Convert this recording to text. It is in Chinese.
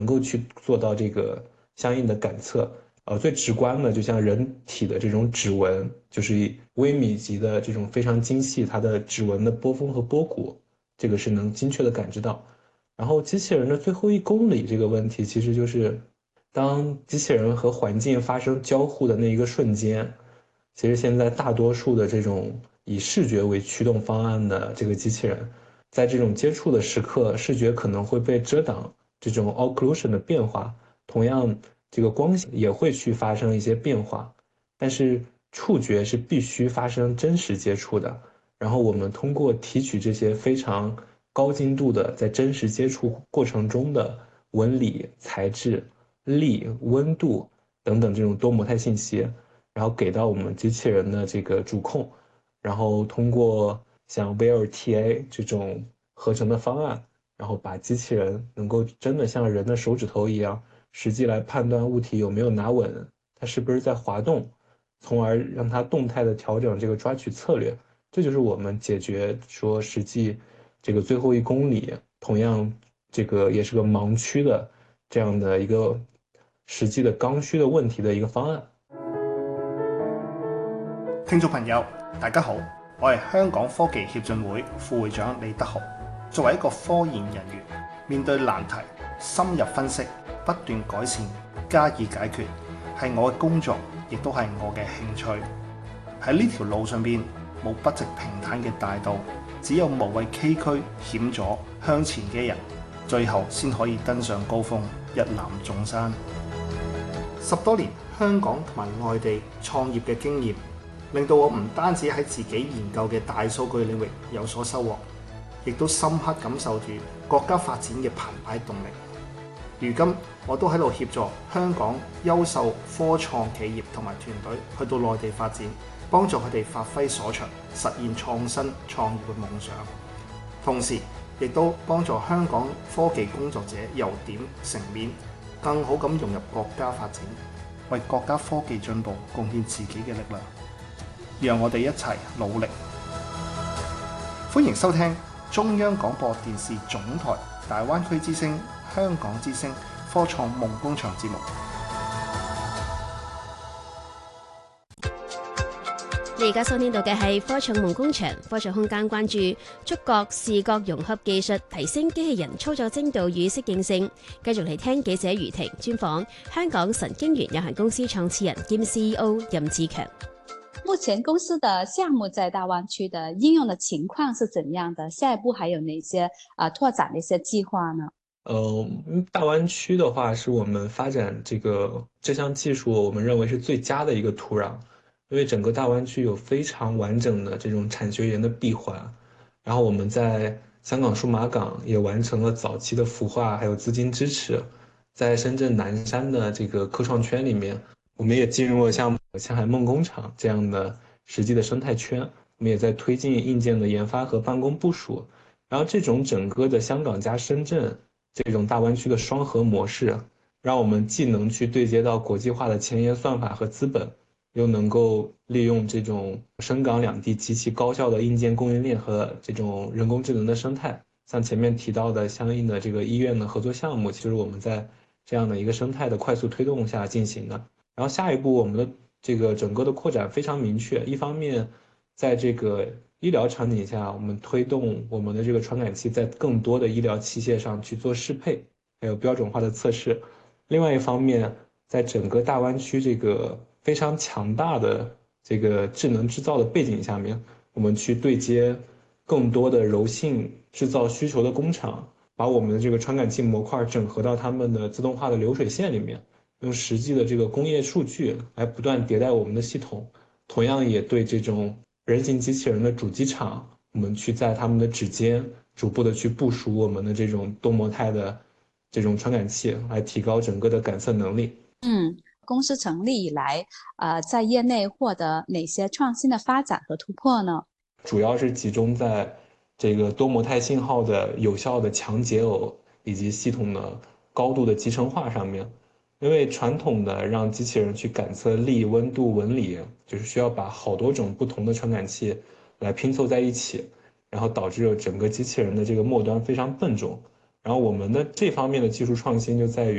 能够去做到这个相应的感测。最直观的，就像人体的这种指纹，就是微米级的这种非常精细，它的指纹的波峰和波谷，这个是能精确的感知到。然后机器人的最后1公里这个问题，其实就是当机器人和环境发生交互的那一个瞬间，其实现在大多数的这种以视觉为驱动方案的这个机器人，在这种接触的时刻，视觉可能会被遮挡，这种 occlusion 的变化，同样这个光线也会去发生一些变化，但是触觉是必须发生真实接触的。然后我们通过提取这些非常高精度的在真实接触过程中的纹理、材质、力、温度等等这种多模态信息，然后给到我们机器人的这个主控，然后通过像 VLTA 这种合成的方案，然后把机器人能够真的像人的手指头一样，实际来判断物体有没有拿稳，它是不是在滑动，从而让它动态的调整这个抓取策略。这就是我们解决说实际这个最后1公里，同样这个也是个盲区的这样的一个实际的刚需的问题的一个方案。 聽眾朋友，大家好，我係香港科技協進會副會長李德豪。作為一個科研人員，面對難題，深入分析，不斷改善，加以解決，係我嘅工作，亦都係我嘅興趣。喺呢條路上邊，冇不直平坦嘅大道，只有無畏崎嶇險阻向前嘅人，最後先可以登上高峰，一覽眾山。10多年香港同埋外地創業嘅經驗，令到我唔單止喺自己研究嘅大數據領域有所收穫，亦都深刻感受住國家發展嘅澎湃動力。如今我都喺度協助香港優秀科創企業同埋團隊去到內地發展，幫助佢哋發揮所長，實現創新創業嘅夢想。同時亦都幫助香港科技工作者由點成面，更好咁融入國家發展，為國家科技進步貢獻自己嘅力量。讓我哋一齊努力。歡迎收聽中央廣播電視總台大灣區之聲、香港之聲科創夢工場節目。 你而家收聽到嘅係科創夢工場，科創空間關注觸覺視覺融合技術，提升機器人操作精度與適應性。繼續嚟聽記者余婷專訪香港神經元有限公司創始人兼 CEO 任志強。 目前公司的項目在大灣區的應用的情況是怎樣的？下一步還有哪些拓展的一些計劃呢？ 大灣區的話是我們發展這項技術，我們認為是最佳的一個土壤，因為整個大灣區有非常完整的這種產學研的閉環，然後我們在香港數碼港也完成了早期的孵化，還有資金支持，在深圳南山的這個科創圈裡面，我們也進入了像上海夢工廠這樣的實際的生態圈，我們也在推進硬件的研發和辦公部署。然後這種整個的香港加深圳這種大灣區的雙核模式，讓我們既能去對接到國際化的前沿算法和資本，又能夠利用這種深港兩地極其高效的硬件供應鏈和這種人工智能的生態。像前面提到的相應的這個醫院的合作項目，其實我們在這樣的一個生態的快速推動下進行的。然後下一步我們的這個整個的擴展非常明確，一方面在這個醫療場景下，我們推動我們的這個傳感器在更多的醫療器械上去做適配，還有標準化的測試。另外一方面，在整個大灣區這個非常強大的這個智能製造的背景下面，我們去對接更多的柔性製造需求的工廠，把我們的這個傳感器模塊整合到他們的自動化的流水線裡面，用實際的這個工業數據來不斷迭代我們的系統，同樣也對這種人形機器人的主機廠，我們去在他們的指尖逐步的去部署我們的這種多模態的這種傳感器，來提高整個的感測能力。 公司成立以來，在業內獲得哪些創新的發展和突破呢？ 主要是集中在這個多模態信號的有效的強解耦以及系統的高度的集成化上面。因為傳統的讓機器人去感測力、溫度、紋理，就是需要把好多種不同的傳感器來拼湊在一起，然後導致整個機器人的這個末端非常笨重。 然后我们的这方面的技术创新就在于